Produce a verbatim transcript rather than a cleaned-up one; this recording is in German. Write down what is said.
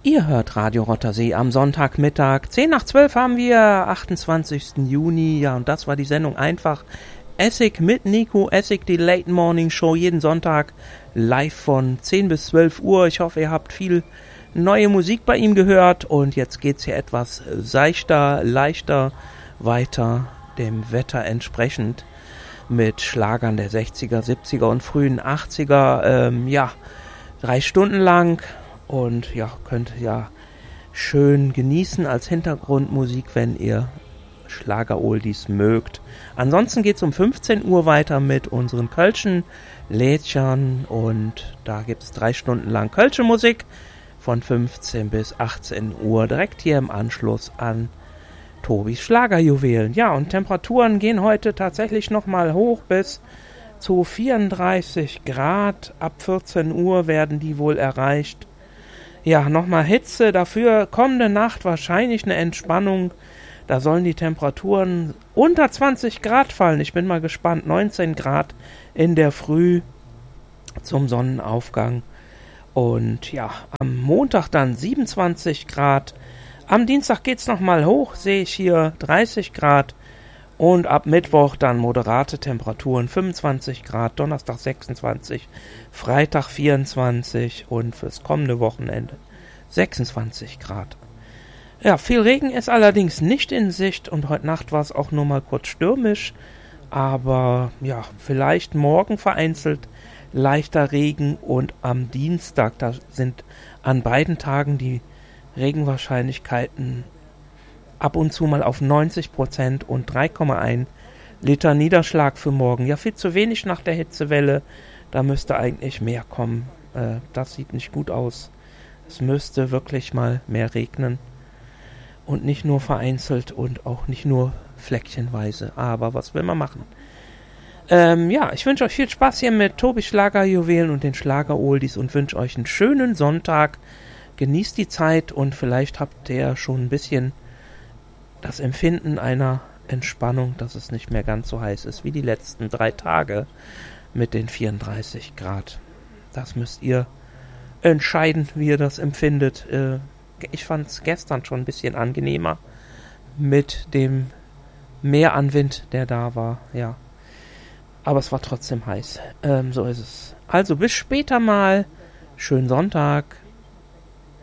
Ihr hört Radio Rottersee am Sonntagmittag. zehn nach zwölf haben wir, achtundzwanzigsten Juni. Ja, und das war die Sendung einfach. Essig mit Nico, Essig, die Late Morning Show, jeden Sonntag live von zehn bis zwölf Uhr. Ich hoffe, ihr habt viel neue Musik bei ihm gehört. Und jetzt geht's hier etwas seichter, leichter weiter, dem Wetter entsprechend, mit Schlagern der sechziger, siebziger und frühen achtziger. Ähm, ja, drei Stunden lang. Und ja, könnt ja schön genießen als Hintergrundmusik, wenn ihr Schlager-Oldies mögt. Ansonsten geht es um fünfzehn Uhr weiter mit unseren Kölschen Lädchen und da gibt es drei Stunden lang Kölsche Musik von fünfzehn bis achtzehn Uhr, direkt hier im Anschluss an Tobis Schlagerjuwelen. Ja, und Temperaturen gehen heute tatsächlich nochmal hoch bis zu vierunddreißig Grad. Ab vierzehn Uhr werden die wohl erreicht. Ja, nochmal Hitze, dafür kommende Nacht wahrscheinlich eine Entspannung. Da sollen die Temperaturen unter zwanzig Grad fallen. Ich bin mal gespannt. neunzehn Grad in der Früh zum Sonnenaufgang. Und ja, am Montag dann siebenundzwanzig Grad. Am Dienstag geht's nochmal hoch, sehe ich hier dreißig Grad. Und ab Mittwoch dann moderate Temperaturen, fünfundzwanzig Grad, Donnerstag sechsundzwanzig, Freitag vierundzwanzig und fürs kommende Wochenende sechsundzwanzig Grad. Ja, viel Regen ist allerdings nicht in Sicht und heute Nacht war es auch nur mal kurz stürmisch, aber ja, vielleicht morgen vereinzelt leichter Regen und am Dienstag, da sind an beiden Tagen die Regenwahrscheinlichkeiten ab und zu mal auf neunzig Prozent und drei Komma eins Liter Niederschlag für morgen. Ja, viel zu wenig nach der Hitzewelle. Da müsste eigentlich mehr kommen. Äh, das sieht nicht gut aus. Es müsste wirklich mal mehr regnen. Und nicht nur vereinzelt und auch nicht nur fleckchenweise. Aber was will man machen? Ähm, ja, ich wünsche euch viel Spaß hier mit Tobis Schlagerjuwelen und den Schlager-Oldies und wünsche euch einen schönen Sonntag. Genießt die Zeit und vielleicht habt ihr schon ein bisschen das Empfinden einer Entspannung, dass es nicht mehr ganz so heiß ist wie die letzten drei Tage mit den vierunddreißig Grad. Das müsst ihr entscheiden, wie ihr das empfindet. Äh, ich fand es gestern schon ein bisschen angenehmer mit dem Meeranwind, der da war. Ja, aber es war trotzdem heiß. Ähm, so ist es. Also bis später mal. Schönen Sonntag.